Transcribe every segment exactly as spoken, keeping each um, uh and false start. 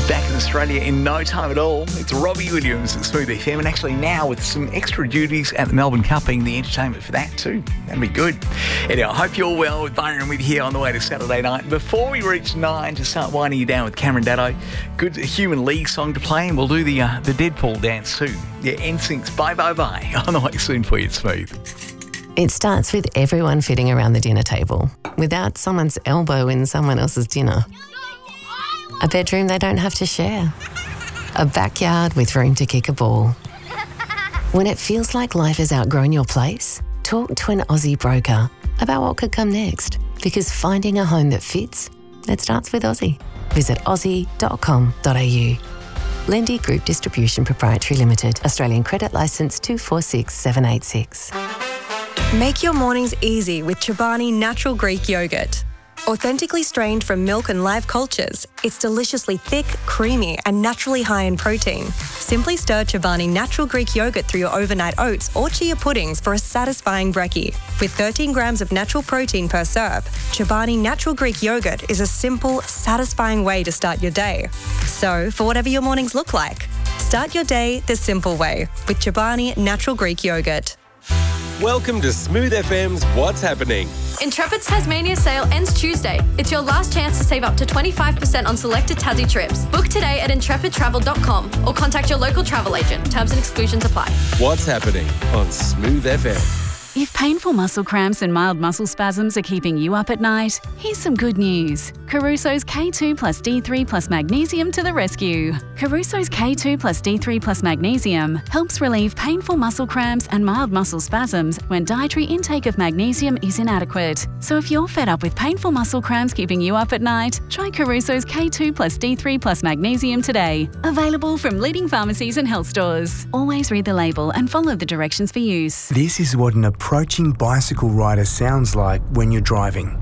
Back in Australia in no time at all. It's Robbie Williams at Smooth F M, and actually now with some extra duties at the Melbourne Cup, being the entertainment for that too. That'd be good. Anyway, I hope you're well. With Byron with you here on the way to Saturday night. Before we reach nine, to start winding you down with Cameron Daddo, good Human League song to play, and we'll do the uh, the Deadpool dance too. Yeah, N Sync's Bye Bye Bye on the way soon for you at Smooth. It starts with everyone fitting around the dinner table without someone's elbow in someone else's dinner. A bedroom they don't have to share. A backyard with room to kick a ball. When it feels like life has outgrown your place, talk to an Aussie broker about what could come next. Because finding a home that fits, it starts with Aussie. Visit aussie dot com dot a u. Lendi Group Distribution Proprietary Limited. Australian Credit Licence two four six seven eight six. Make your mornings easy with Chobani Natural Greek Yogurt. Authentically strained from milk and live cultures, it's deliciously thick, creamy, and naturally high in protein. Simply stir Chobani Natural Greek Yogurt through your overnight oats or chia puddings for a satisfying brekkie. With thirteen grams of natural protein per serve, Chobani Natural Greek Yogurt is a simple, satisfying way to start your day. So, for whatever your mornings look like, start your day the simple way with Chobani Natural Greek Yogurt. Welcome to Smooth F M's What's Happening. Intrepid's Tasmania sale ends Tuesday. It's your last chance to save up to twenty-five percent on selected Tassie trips. Book today at intrepid travel dot com or contact your local travel agent. Terms and exclusions apply. What's Happening on Smooth F M. If painful muscle cramps and mild muscle spasms are keeping you up at night, here's some good news. Caruso's K two plus D three plus magnesium to the rescue. Caruso's K two plus D three plus magnesium helps relieve painful muscle cramps and mild muscle spasms when dietary intake of magnesium is inadequate. So if you're fed up with painful muscle cramps keeping you up at night, try Caruso's K two plus D three plus magnesium today. Available from leading pharmacies and health stores. Always read the label and follow the directions for use. This is what an approaching bicycle rider sounds like when you're driving.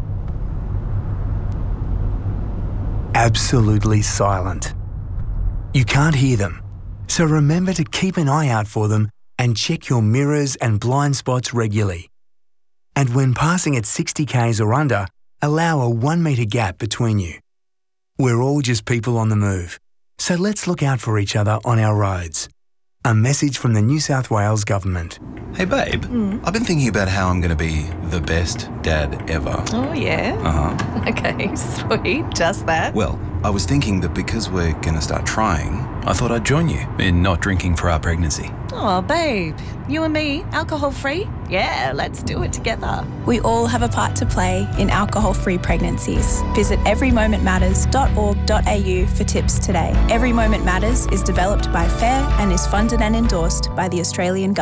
Absolutely silent. You can't hear them, so remember to keep an eye out for them and check your mirrors and blind spots regularly. And when passing at sixty kays or under, allow a one metre gap between you. We're all just people on the move, so let's look out for each other on our roads. A message from the New South Wales Government. Hey babe, mm. I've been thinking about how I'm going to be the best dad ever. Oh yeah? Uh-huh. Okay, sweet, just that. Well, I was thinking that because we're going to start trying, I thought I'd join you in not drinking for our pregnancy. Oh babe, you and me, alcohol-free? Yeah, let's do it together. We all have a part to play in alcohol-free pregnancies. Visit every moment matters dot org dot a u for tips today. Every Moment Matters is developed by FAIR and is funded and endorsed by the Australian Government.